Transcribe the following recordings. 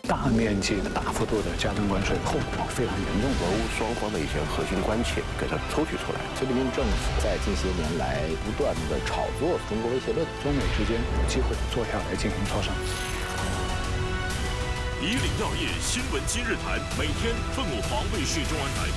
大面积的、大幅度的加征关税，后果非常严重。 俄乌双方的一些核心关切给它抽取出来。 习近平政府在近些年来不断的炒作中国威胁论， 中美之间有机会坐下来进行磋商。 以岭药业新闻今日谈，每天凤凰卫视中文台。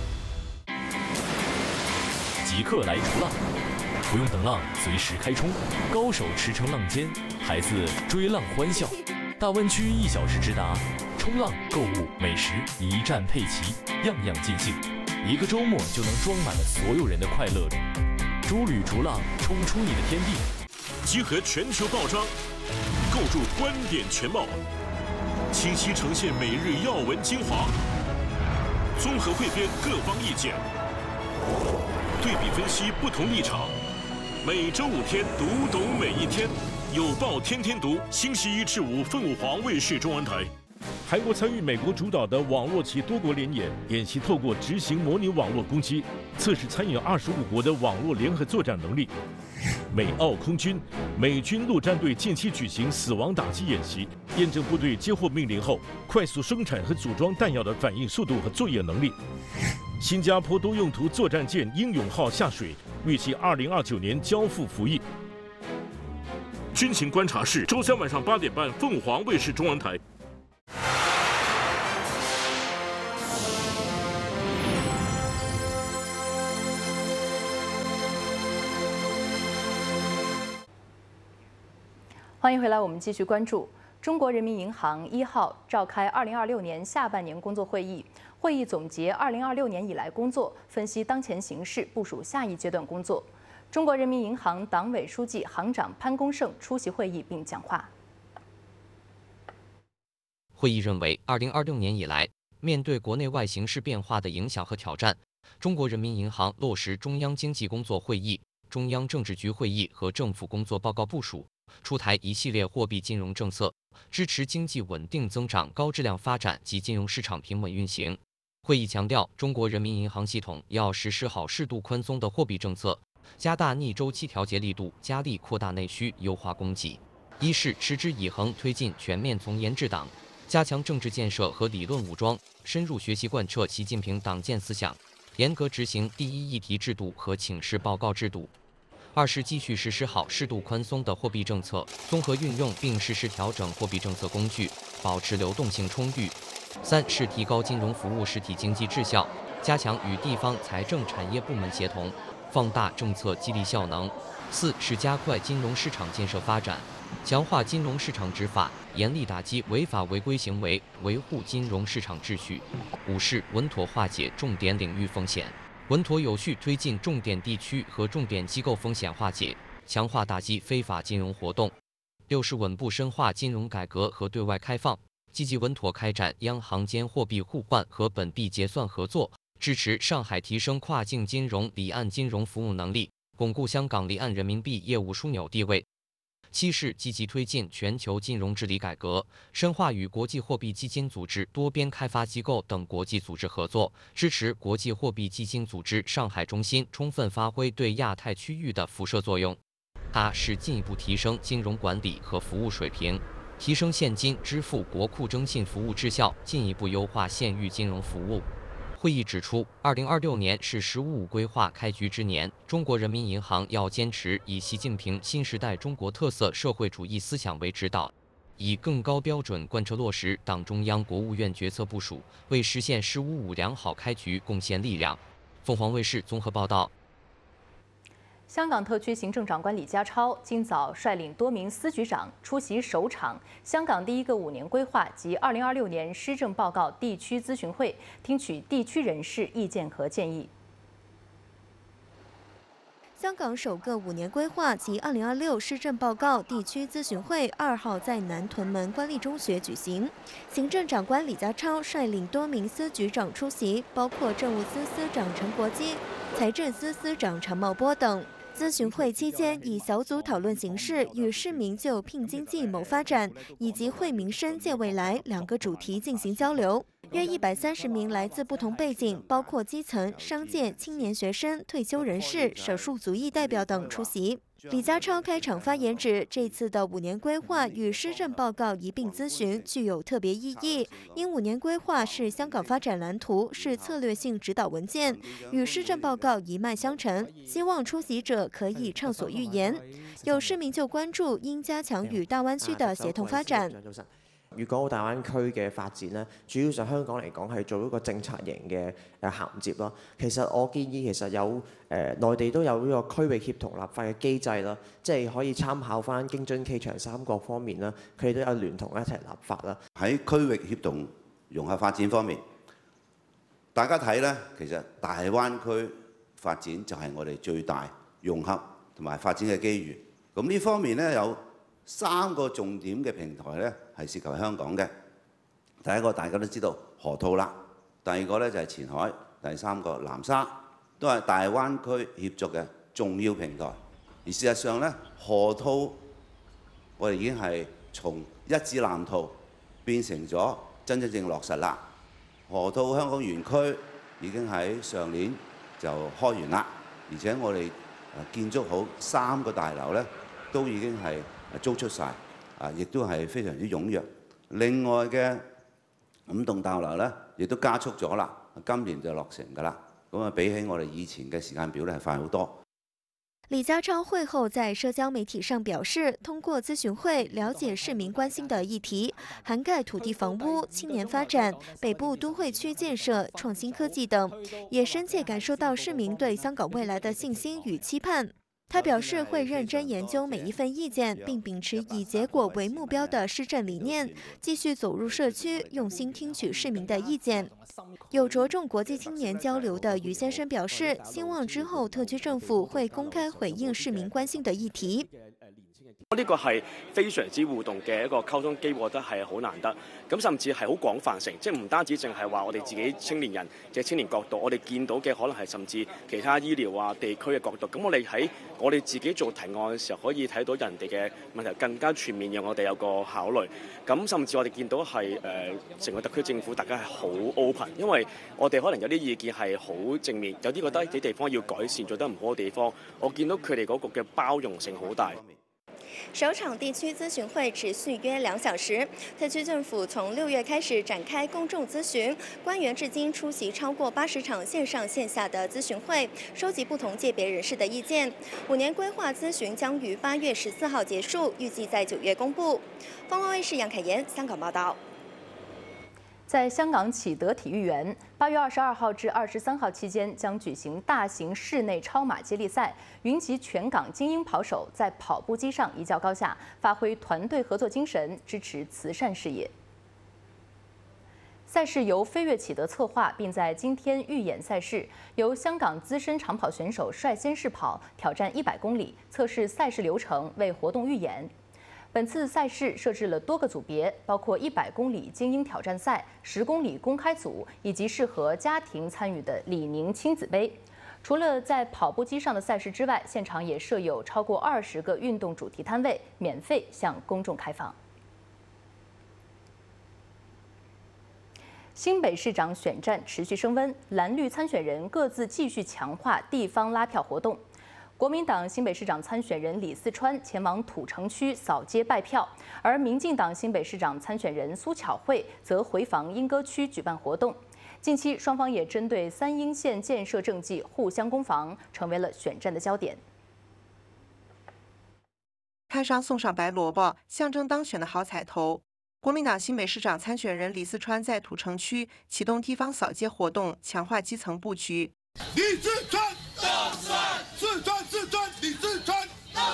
即刻来冲浪，不用等浪，随时开冲。高手驰骋浪尖，孩子追浪欢笑。大湾区1小时直达，冲浪、购物、美食一站配齐，样样尽兴。一个周末就能装满了所有人的快乐里。诸旅逐浪，冲出你的天地。 集合全球报章，构筑观点全貌，清晰呈现每日要闻精华，综合汇编各方意见，对比分析不同立场。每周5天，读懂每一天。有报天天读，星期1至5，凤凰卫视中文台。 韩国参与美国主导的网络及多国联演，演习透过执行模拟网络攻击，测试参与25国的网络联合作战能力。美澳空军、美军陆战队近期举行死亡打击演习，验证部队接获命令后快速生产和组装弹药的反应速度和作业能力。新加坡多用途作战舰英勇号下水，预计2029年交付服役。 军情观察室，周3晚上8点半，凤凰卫视中文台。 欢迎回来，我们继续关注中国人民银行1号召开2026年下半年工作会议，会议总结2026年以来工作，分析当前形势，部署下一阶段工作。中国人民银行党委书记、行长潘功胜出席会议并讲话。 会议认为，2026年以来，面对国内外形势变化的影响和挑战，中国人民银行落实中央经济工作会议、中央政治局会议和政府工作报告部署，出台一系列货币金融政策，支持经济稳定增长、高质量发展及金融市场平稳运行。会议强调，中国人民银行系统要实施好适度宽松的货币政策，加大逆周期调节力度，加力扩大内需，优化供给。一是持之以恒推进全面从严治党，加强政治建设和理论武装，深入学习贯彻习近平党建思想，严格执行第一议题制度和请示报告制度。二是继续实施好适度宽松的货币政策，综合运用并适时调整货币政策工具，保持流动性充裕。三是提高金融服务实体经济质效，加强与地方财政产业部门协同，放大政策激励效能。四是加快金融市场建设发展，强化金融市场执法，严厉打击违法违规行为，维护金融市场秩序。五是稳妥化解重点领域风险，稳妥有序推进重点地区和重点机构风险化解，强化打击非法金融活动。六是稳步深化金融改革和对外开放，积极稳妥开展央行间货币互换和本币结算合作，支持上海提升跨境金融离岸金融服务能力，巩固香港离岸人民币业务枢纽地位。七是积极推进全球金融治理改革，深化与国际货币基金组织、多边开发机构等国际组织合作，支持国际货币基金组织上海中心充分发挥对亚太区域的辐射作用。八是进一步提升金融管理和服务水平，提升现金支付国库征信服务质效，进一步优化县域金融服务。会议指出，2026年是“十五五”规划开局之年，中国人民银行要坚持以习近平新时代中国特色社会主义思想为指导，以更高标准贯彻落实党中央、国务院决策部署，为实现“十五五”良好开局贡献力量。凤凰卫视综合报道。 香港特区行政长官李家超今早率领多名司局长出席首场香港第一个5年规划及2026年施政报告地区咨询会，听取地区人士意见和建议。 香港首个5年规划及2026施政报告地区咨询会2号在南屯门官立中学举行，行政长官李家超率领多名司局长出席，包括政务司司长陈国基、财政司司长常茂波等。咨询会期间，以小组讨论形式与市民就拼经济谋发展以及惠民生建未来2个主题进行交流。约130名来自不同背景，包括基层、商界、青年学生、退休人士、少数族裔代表等出席。 李家超开场发言指，这次的5年规划与施政报告一并咨询，具有特别意义。因5年规划是香港发展蓝图，是策略性指导文件，与施政报告一脉相承，希望出席者可以畅所欲言。有市民就关注应加強與大灣區的協同發展。 粵港澳大灣區嘅發展咧，主要上香港嚟講係做一個政策型嘅銜接咯。其實我建議有內地都有呢個區域協同立法嘅機制啦，即係可以參考翻京津冀長三角方面啦，佢哋都有聯同一齊立法啦。 喺區域協同融合發展方面，大家睇咧，其實大灣區發展就係我哋最大融合同埋發展嘅機遇。咁呢方面咧有3個重點嘅平台咧，係涉及香港嘅。第一個大家都知道河套啦，第二個咧就係前海，第3個南沙，都係大灣區協作嘅重要平台。而事實上咧，河套我哋已經係從一紙藍圖變成咗真正落實啦。河套香港園區已經喺上年就開完啦，而且我哋建築好3個大樓咧，都已經係租出晒，亦都係非常之踴躍。另外嘅5棟大樓咧，亦都加速咗啦，今年就落成㗎啦。咁啊，比起我哋以前嘅時間表咧，係快好多。 李家超會後在社交媒體上表示，通過諮詢會了解市民關心的議題，涵蓋土地房屋、青年發展、北部都會區建設、創新科技等，也深切感受到市民對香港未來的信心與期盼。他表示會認真研究每一份意見，並秉持以結果為目標的施政理念，繼續走入社區，用心聽取市民的意見。有着重國際青年交流的余先生表示，希望之後特區政府會公開回應市民關心的議題。 呢個係非常之互動嘅一個溝通機會，我覺得係好難得。咁甚至係好廣泛性，即係唔單止淨係話我哋自己青年人嘅青年角度，我哋見到嘅可能係甚至其他醫療啊、地區嘅角度。咁我哋喺我哋自己做提案嘅時候，可以睇到人哋嘅問題更加全面，讓我哋有個考慮。咁甚至我哋見到係成個特區政府大家係好 open， 因為我哋可能有啲意見係好正面，有啲覺得啲地方要改善，做得唔好嘅地方，我見到佢哋嗰個嘅包容性好大。 首場地區諮詢會持續約2小時，特區政府從6月開始展開公眾諮詢，官員至今出席超過80場線上線下的諮詢會，收集不同界別人士的意見。5年規劃諮詢將於8月14號結束，預計在9月公布。鳳凰衛視楊凱妍香港報道。 在香港啟德體育園，8月22號至23號期間將舉行大型室內超馬接力賽，雲集全港精英跑手在跑步機上一較高下，發揮團隊合作精神，支持慈善事業。賽事由飛躍啟德策劃，並在今天預演賽事，由香港資深長跑選手率先試跑，挑戰100公里，測試賽事流程，為活動預演。本次賽事設置了多個組別，包括100公里精英挑戰賽、10公里公開組，以及適合家庭參與的李寧親子杯。除了在跑步機上的賽事之外，現場也設有超過20個運動主題攤位，免費向公眾開放。新北市長選戰持續升溫，藍綠參選人各自繼續強化地方拉票活動。國民黨新北市長參選人李四川前往土城區掃街拜票，而民進黨新北市長參選人蘇巧慧則回訪鶯歌區舉辦活動。近期雙方也針對三鶯線建設政績互相攻防，成為了選戰的焦點。 攤商送上白蘿蔔，象徵當選的好彩頭。國民黨新北市長參選人李四川在土城區啟動地方掃街活動，強化基層佈局。 李四川，四川，李四川，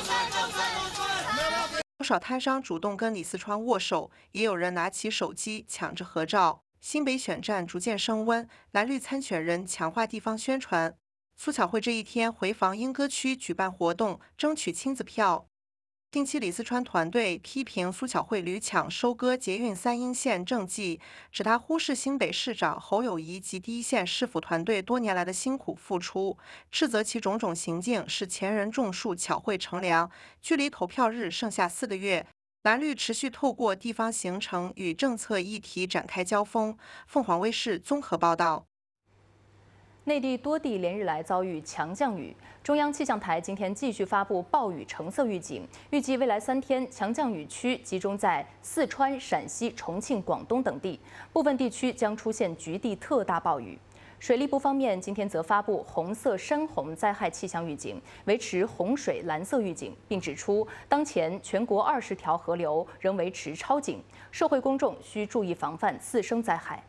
不少攤商主動跟李四川握手，也有人拿起手機搶着合照。新北選戰逐漸升溫，藍綠參選人強化地方宣傳。蘇巧慧這一天回訪鶯歌區舉辦活動，爭取親子票。近期李四川團隊批評蘇巧慧屢搶收割捷運三鶯線政績，指他忽視新北市長侯友宜及第一線市府團隊多年來的辛苦付出，斥責其種種行徑是前人種樹，巧慧乘涼。距離投票日剩下4個月，藍綠持續透過地方行程與政策議題展開交鋒。鳳凰衛視綜合報道。 内地多地连日来遭遇强降雨，中央气象台今天继续发布暴雨橙色预警，预计未来3天强降雨区集中在四川、陕西、重庆、广东等地，部分地区将出现局地特大暴雨。水利部方面今天则发布红色山洪灾害气象预警，维持洪水蓝色预警，并指出当前全国20条河流仍维持超警，社会公众需注意防范次生灾害。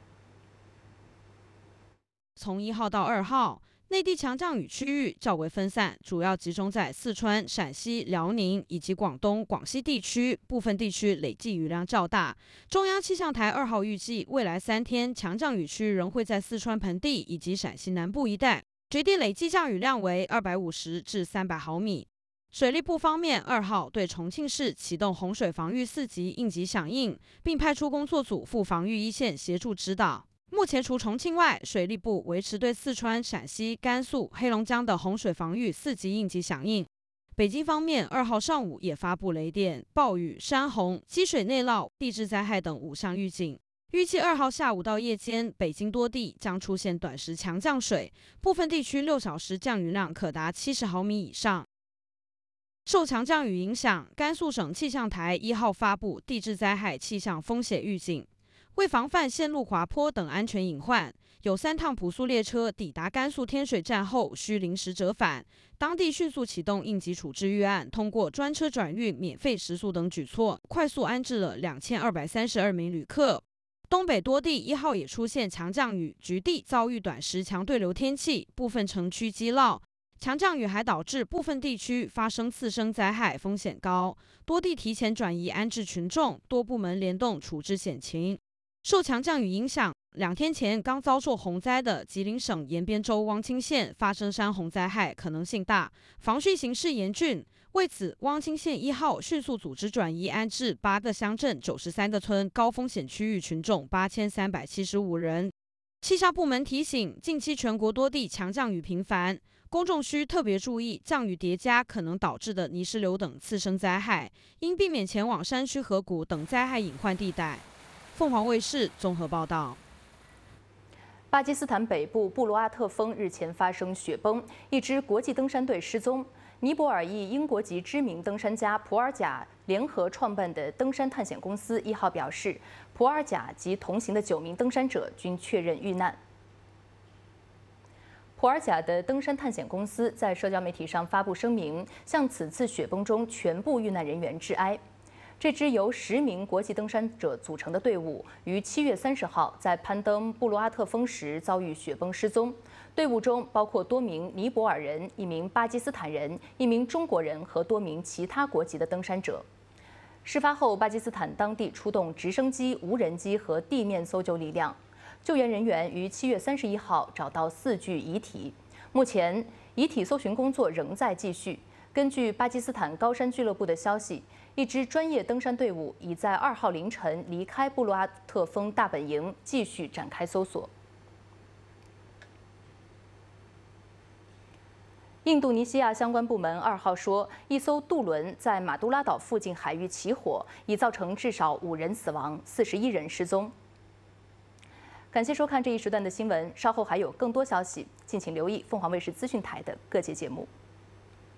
从1号到2号，内地强降雨区域较为分散，主要集中在四川、陕西、辽宁以及广东、广西地区，部分地区累计雨量较大。中央气象台2号预计，未来3天强降雨区仍会在四川盆地以及陕西南部一带，局地累计降雨量为250至300毫米。水利部方面，2号对重庆市启动洪水防御4级应急响应，并派出工作组赴防御一线协助指导。目前除重庆外，水利部维持对四川、陕西、甘肃、黑龙江的洪水防御4级应急响应。北京方面，2号上午也发布雷电、暴雨、山洪、积水内涝、地质灾害等5项预警。预计2号下午到夜间，北京多地将出现短时强降水，部分地区6小时降雨量可达70毫米以上。受强降雨影响，甘肃省气象台1号发布地质灾害气象风险预警。为防范线路滑坡等安全隐患，有3趟普速列车抵达甘肃天水站后需临时折返，当地迅速启动应急处置预案，通过专车转运、免费食宿等举措，快速安置了2232名旅客。东北多地1号也出现强降雨，局地遭遇短时强对流天气，部分城区积涝。强降雨还导致部分地区发生次生灾害，风险高，多地提前转移安置群众，多部门联动处置险情。受强降雨影响，2天前刚遭受洪灾的吉林省延边州汪清县发生山洪灾害可能性大，防汛形势严峻。为此，汪清县1号迅速组织转移安置8个乡镇、93个村高风险区域群众8375人。气象部门提醒，近期全国多地强降雨频繁，公众需特别注意降雨叠加可能导致的泥石流等次生灾害，应避免前往山区河谷等灾害隐患地带。凤凰卫视综合报道。 巴基斯坦北部布鲁阿特峰日前发生雪崩，一支国际登山队失踪。尼泊尔裔英国籍知名登山家普尔贾联合创办的登山探险公司1号表示，普尔贾及同行的9名登山者均确认遇难。普尔贾的登山探险公司在社交媒体上发布声明，向此次雪崩中全部遇难人员致哀。这支由10名国际登山者组成的队伍于7月30号在攀登布鲁阿特峰时遭遇雪崩失踪。队伍中包括多名尼泊尔人、1名巴基斯坦人、1名中国人和多名其他国籍的登山者。事发后，巴基斯坦当地出动直升机、无人机和地面搜救力量，救援人员于7月31号找到4具遗体。目前，遗体搜寻工作仍在继续。根据巴基斯坦高山俱乐部的消息，一支专业登山队伍已在2号凌晨离开布鲁阿特峰大本营，继续展开搜索。印度尼西亚相关部门2号说，一艘渡轮在马杜拉岛附近海域起火，已造成至少5人死亡，41人失踪。感谢收看这一时段的新闻，稍后还有更多消息，敬请留意凤凰卫视资讯台的各节节目。